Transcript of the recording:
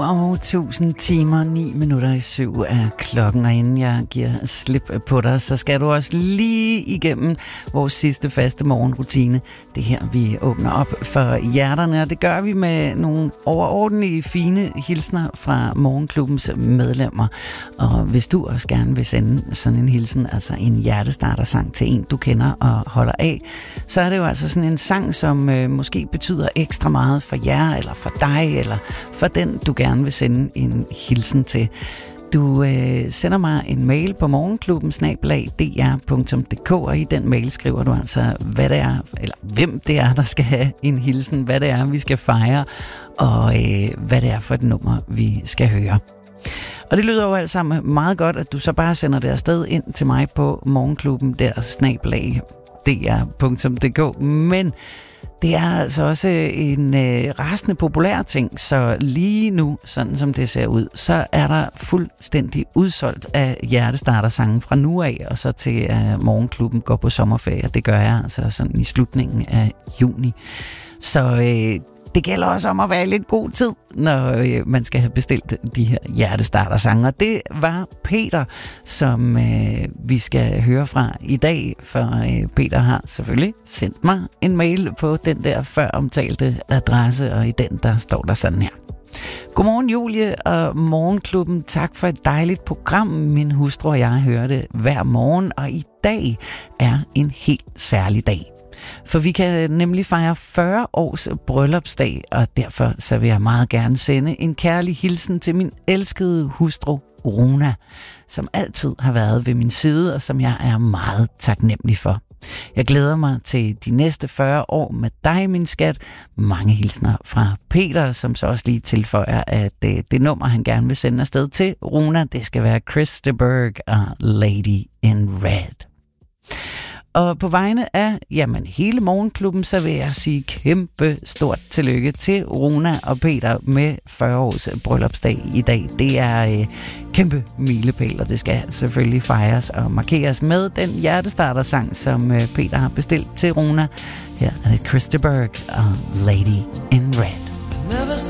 7.000 timer, 9 minutter i 7 er klokken, og inden jeg giver slip på dig, så skal du også lige igennem vores sidste faste morgenrutine. Det her, vi åbner op for hjerterne, og det gør vi med nogle overordentlige fine hilsner fra Morgenklubbens medlemmer. Og hvis du også gerne vil sende sådan en hilsen, altså en hjertestartersang til en, du kender og holder af, så er det jo altså sådan en sang, som måske betyder ekstra meget for jer, eller for dig, eller for den, du gerne vil sende en hilsen til. Du sender mig en mail på morgenklubben@dr.dk, og i den mail skriver du altså, hvad det er, eller hvem det er, der skal have en hilsen, hvad det er, vi skal fejre, og hvad det er for et nummer, vi skal høre. Og det lyder jo alt sammen meget godt, at du så bare sender det afsted ind til mig på morgenklubben der @dr.dk, men det er altså også en rasende populær ting, så lige nu, sådan som det ser ud, så er der fuldstændig udsolgt af hjertestartersange fra nu af, og så til Morgenklubben går på sommerferie. Det gør jeg altså sådan i slutningen af juni. Så det gælder også om at være lidt god tid, når man skal have bestilt de her hjertestartersange. Og det var Peter, som vi skal høre fra i dag, for Peter har selvfølgelig sendt mig en mail på den der før omtalte adresse, og i den der står der sådan her. Godmorgen Julie og Morgenklubben. Tak for et dejligt program. Min hustru og jeg hører det hver morgen, og i dag er en helt særlig dag. For vi kan nemlig fejre 40 års bryllupsdag, og derfor så vil jeg meget gerne sende en kærlig hilsen til min elskede hustru Runa, som altid har været ved min side, og som jeg er meget taknemmelig for. Jeg glæder mig til de næste 40 år med dig, min skat. Mange hilsner fra Peter, som så også lige tilføjer, at det nummer, han gerne vil sende afsted til Runa, det skal være Chris de Burgh og Lady in Red. Og på vegne af hele Morgenklubben, så vil jeg sige kæmpe stort tillykke til Runa og Peter med 40 års bryllupsdag i dag. Det er kæmpe milepæl, og det skal selvfølgelig fejres og markeres med den hjertestartersang, som Peter har bestilt til Runa. Her er det Chris de Burgh og Lady in Red.